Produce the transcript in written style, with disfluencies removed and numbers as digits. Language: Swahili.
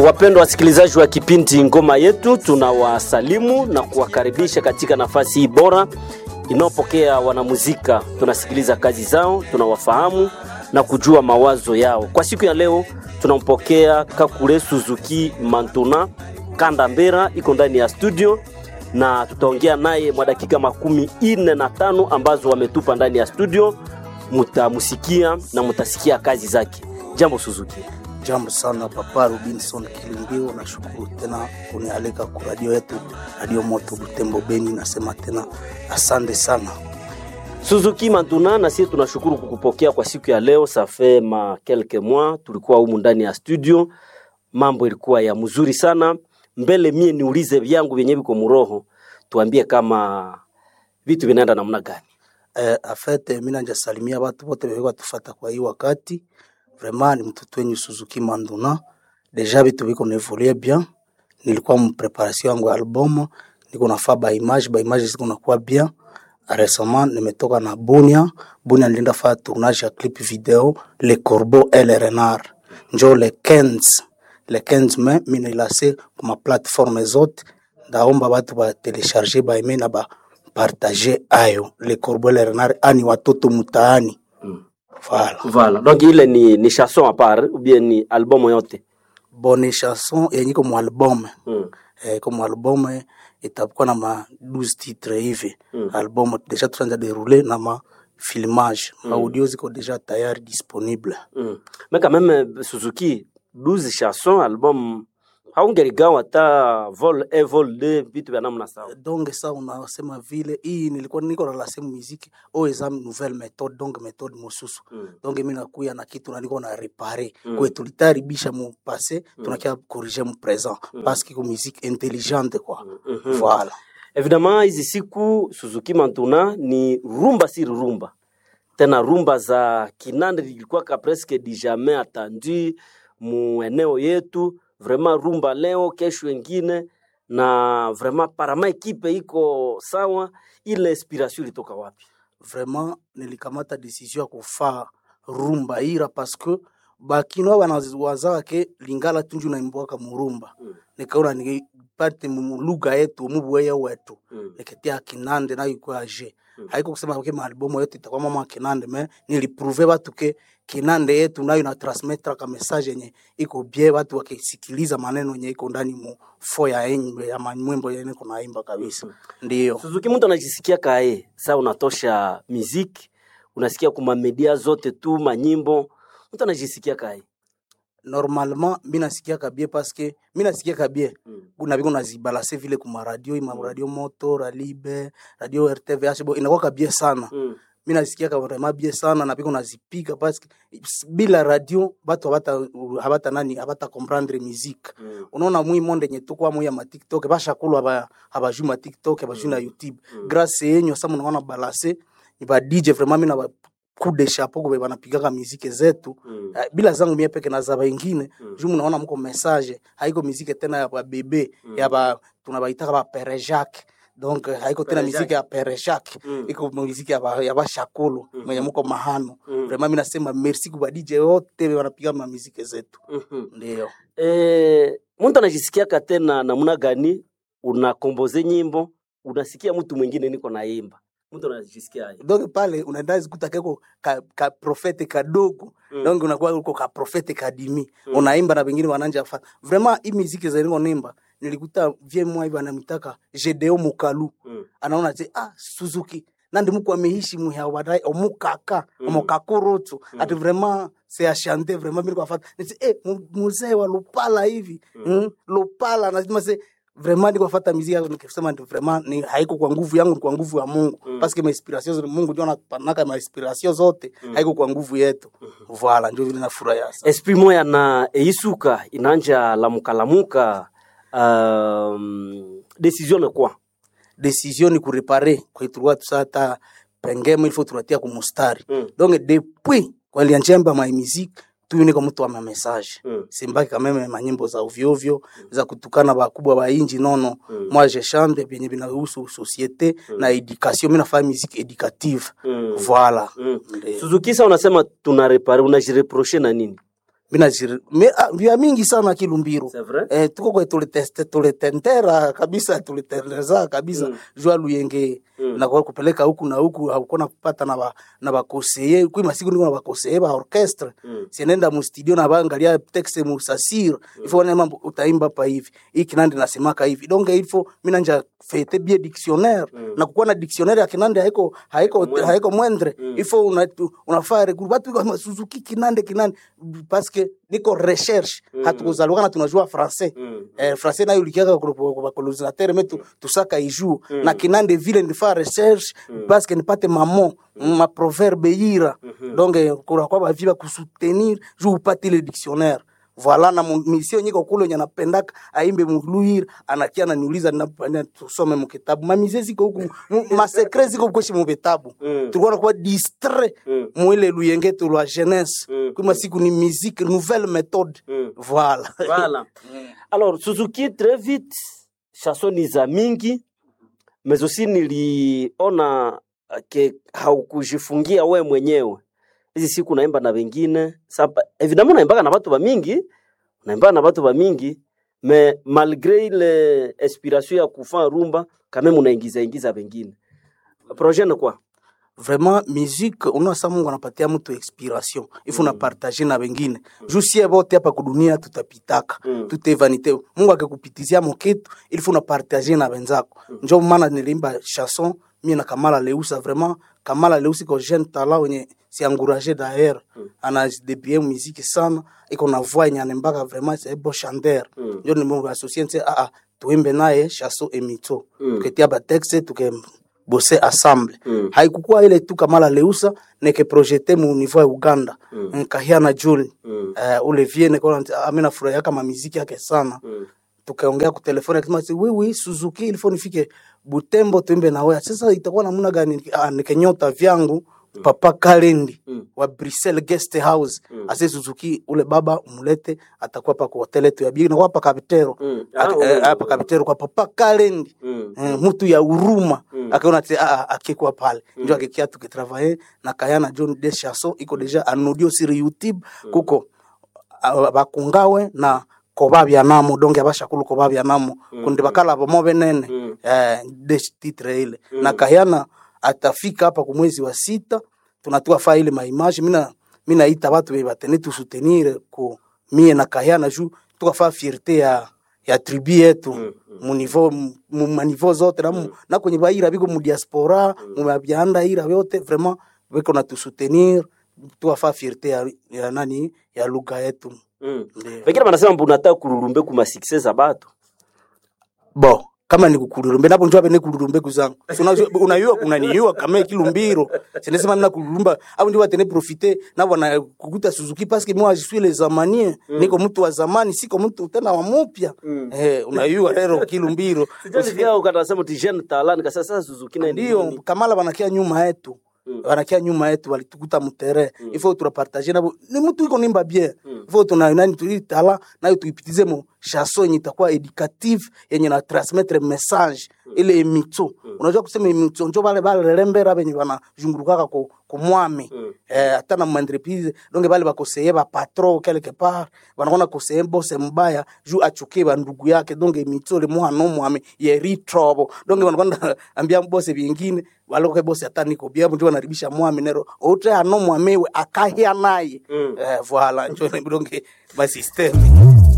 Wapendwa wasikilizaji wa kipindi Ngoma Yetu, tunawasalimu na kuwakaribisha katika nafasi hii bora inayopokea wanamuzika. Tunasikiliza kazi zao, tunawafahamu na kujua mawazo yao. Kwa siku ya leo tunampokea Kakule Suzuki Mantuna Kandambera, iko ndani ya studio na tutaongea naye kwa dakika 45 ambazo wametupa ndani ya studio. Mutamusikia na mutasikia kazi zake. Jambo Suzuki. Jambo sana Papa Robinson Kilimbio, nashukuru tena kunialika kwa radio yetu, Radio Moto Butembo Beni. Nasema tena asante sana Suzuki Mantuna, na sisi tunashukuru kukupokea kwa siku ya leo. Ça fait quelques mois tulikuwa humu ndani ya studio, mambo ilikuwa ya mzuri sana. Mbele mie niulize vyangu vyenyewe kwa muroho, tuambie kama vitu vinaenda namna gani. Afete mimi najasalimia watu wote wao tufuata kwa hii wakati. Vraiment ni mtoto wenyu Suzuki Mantuna. Deja vitu viko nevolie bien. Nilikuwa mpreparation yangu album, niko nafaa ba image ziko nakuwa bien. Récemment nimetoka na Bunia nilienda fanya tournage ya clip video Le Corbeau et le Renard. Njo le 15 mai mimi nilasse kwa plateforme zote. Ndaomba watu ba télécharger ba aimer na ba partager ayo Le Corbeau et le Renard ani watoto mtaani. Voilà. Donc ile ni chanson à part ou bien ni album yote? Bonne chanson yenye comme album. Comme album itakuwa na ma 12 titres hivi. Album déjà tunaanza dérouler na ma filmage. Audio ziko déjà tayari disponible. Mais quand même Suzuki 12 chansons album haungerigawa hata vol 2 vitu vya namna sawa. Donc ça unasema vile hii nilikuwa niko na la same musique au exam nouvelle méthode, donc méthode mosusu. Donc mimi nakuya na kitu niko na réparer kwa tulitaribisha mu passé tunakia corriger mu présent parce que musique intelligente quoi. Voilà. Évidemment hizi siku Suzuki Mantuna ni rumba si rumba. Tena rumba za kinande ilikuwa presque du jamais attendu mu eneo yetu. Vraiment rumba leo kesho wengine, na vraiment parama ekipe iko sawa. Ile inspiration ilitoka wapi? Vraiment nilikamata decision ya kufaa rumba ira parce que bakino wanawaza ke lingala tunju na imboka murumba. Nikaona ni parte mu lugha yetu mubwe wetu. Niketia kinande na yuko aje. Haiko kusema kwa album yote itakuwa mama kinande, mais niliprouver watu ke kinande yetu nayo na transmettre ka message yenye iko bien, watu wakisikiliza maneno yenye iko ndani mu foya yenye ya mwimbo yenye kuna imba kabisa. Ndio Suzuki, mtu anajisikia kae sasa unatosha muziki, unasikia kuma media zote tu manyimbo, mtu anajisikia kae normalement mimi nasikia kabie parce que mimi nasikia kabie kuna biko nazibalancer vile kuma radio radio Moto, Ralibe, radio RTVH inakuwa kabie sana. Mimi nasikia kama bien sana na biko nazipiga parce que bila radio watu habata comprendre musique. Unaona mwi monde yenye tukwa mwi ya ma TikTok basha kulwa habajuma TikTok habajuna YouTube. Grâce yenyu sasa mnaona balancer ni ba DJ vraiment mimi na coup de chapeau kwa wanapiga muziki zetu. Bila zangu mimi peke na za wengine jumu naona mko message haiko muziki tena ya bebe ya ba tunabaita ba Père Jacques. Donc haiko tena muziki ya Père Jacques, iko muziki ya ba Shakulu mwenye mko mahano. Vraiment mimi nasema merci kwa DJ wote wanapiga muziki zetu. Ndio mtu anajisikia tena namna gani unakomboze nyimbo, unasikia mtu mwingine niko naimba, mtu anajisikia aje? Donc pale unaenda zikuta keko ka profete kadogo. Donc unakuwa uko ka profete kadimi. Unaimba na wengine wananja fa. Vraiment hii muziki za niko nimba nilikuta vie mwa hivi anamtaka Jedeo Mukalu. Anaona Suzuki nandi mko ameishi muha wadai omukaka omukakurutu ati vraiment c'est à chanter vraiment mimi kwa fata muzee wa Lupala hivi Lupala nasema vraiment niko fata muziki yangu nikisema ndio vraiment ni haiko kwa nguvu yangu, kwa nguvu ya Mungu parce que ma inspiration za Mungu ndio anapanaka ma inspiration zote, haiko kwa nguvu yetu. Voilà ndio vile nafurahia sana. Esprit moya na eisuka inanja lamuka decision ni kwa decision ni kureparer kwa tulikuwa tusata pengeme il faut turatia ku mustari. Donc depuis kwa lianjemba ma musique tu niko mtu wa message. Simbaki kama meme manyimbo za ovyo za kutukana bakubwa ba inji nono. Moi je chante bien binahusu société na éducation, mimi nafanya musique éducative. Voilà. Suzuki, sasa unasema tunareparer, unajireprocher na nini? mina jiri vya mingi sana Kilumbiro. Tuko kwa tuletendera kabisa, tulitendeza kabisa jua Luyenge na kwa kupeleka huku na huku, haukona kupata na bakoseye kwa masiku niko na bakoseye ba orchestre sienenda mu studio na baangalia texte mu sasir ifo wana mambo utaimba pa hivi hii Kinande nasemaka hivi donc ifo mina nja fete bien dictionnaire na kukuwa na dictionnaire ya Kinande haiko mwendre ifo unafaa regroupatu kwa Suzuki Kinande parce que niko recherche hatukuzalwa na tunajua français français nayo likiaka kwa colonisateur metu tusaka iju na Kinande vile nifaa recherche parce que nipate ma proverbe ira donc kuna kwa viva kusoutenir je upate le dictionnaire. Voilà na mission nyiko kule nya napendaka aimbe muluir anakia ananiuliza ninapenda tusome mu kitabu mamize ziko huku ma secret ziko kukoshi mu vitabu tulikuwa kwa distrait mwele Luyenge to la jeunesse kuma siku ni musique nouvelle méthode voilà. Alors Suzuki, très vite chanson ni za mingi mais aussi niliona ke haukujifungia we mwenyewe. Hizi siku naimba na wengine. Sasa évidemment naimba na watu ba mingi, mais malgré les inspirations ya kufa rumba quand même unaingiza wengine. Projet ni kwa? Vraiment musique unasa Mungu anapatia mtu inspiration. Ifu na partager na wengine. Jusie bote hapa kudunia tutapitaka. Tutevanite. Mungu akikupitizia mokitu ilifu na partager na wenzako. Njoo maana nilimba chanson mimi na Kamala Leusa. Vraiment Kamala Leusa ko jeune talent wenye si encouragé d'ailleurs ana début musique sana iko na voix nyanimbaka vraiment c'est beau chanteur ndio ni Mungu associé tuimbe naye chanson emito tuketia ba texte bosser ensemble haikukuwa ile tu Kamala Leusa neke projeter mu niveau ya Uganda Kahiana Juli Olivier neko amena furaha kama muziki yake sana tukaongea ku telefone akisema oui Suzuki il faut nifike Butembo tuimbe na wewe sasa itakuwa namna gani nikenyota vyangu Papa Kalendi wa Brussels Guest House ase Suzuki ule baba umulete atakuwa pa kwa hotel yetu ya Bigi na kwa pa Kapitero hapa Kapitero kwa Papa Kalendi mtu ya huruma akaona akikuwa pale ndio akikia tukitravailler na Kayana John de Chasso iko deja en audio sur YouTube kuko bakungawe na kobabya namo donge abashakulu kobabya namo kundi bakala bomo benene de titre ile na Kayana atafika hapa kwa mwezi wa 6 tunatoa file ma image mina ita watu batene tu soutenir ko mie na Kayana juu tukafaa fierté ya tribu yetu mu niveau zote na kwenye baira biko mu diaspora mu babyanda ira yote vraiment biko na tu soutenir tukafaa fierté ya nani ya lugha yetu. Wengine wanasema mbunataka kururumbe kuma success za batu. Bo kama ni kukururumbe napo njoo bene kururumbe kuzangu unayua kunaniua kama Kilumbiro sinesema mna kururumba au ndio watene profiter na wana kukuta Suzuki parce que moi je suis les zamaniens niko mtu wa zamani siko mtu tena wa mpya unayua leo Kilumbiro sijasikia ukasema jeune talent kasa sasa Suzuki na ndio Kamala wanakia nyuma yetu walitukuta mutere il faut tu partager nabo ni mtu iko nimba bien il faut tuna nani tulitala na tuipitize mo chanson yenye itakuwa educative yenye na transmettre message ile emito unajua kusema emito njo bale lembera benye bana jungurukaka ko mwami hata na entreprise donc bale bakoseye ba patron quelque part banaona koseye boss mbaya juu achukie ba ndugu yake donc emito le mwana mwami ye retrobo donc banakwenda ambia boss vingine waloke boss hata niko bia mtu anaribisha mwami nero ote ano mwamewe akahia naye voilà njo donc ba system